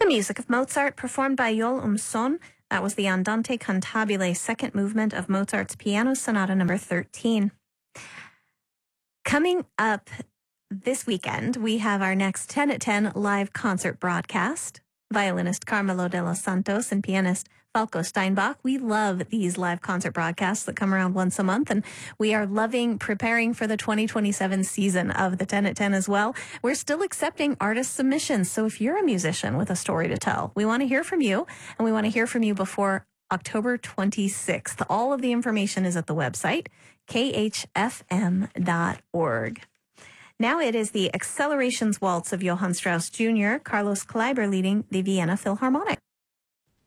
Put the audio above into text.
The music of Mozart performed by Joel Son. That was the Andante Cantabile, second movement of Mozart's Piano Sonata number 13. Coming up this weekend, we have our next 10 at 10 live concert broadcast. Violinist Carmelo de los Santos and pianist Falco Steinbach. We love these live concert broadcasts that come around once a month, and we are loving preparing for the 2027 season of the 10 at 10 as well. We're still accepting artist submissions, so if you're a musician with a story to tell, we want to hear from you, and we want to hear from you before October 26th. All of the information is at the website, khfm.org. Now it is the Accelerations Waltz of Johann Strauss Jr., Carlos Kleiber leading the Vienna Philharmonic.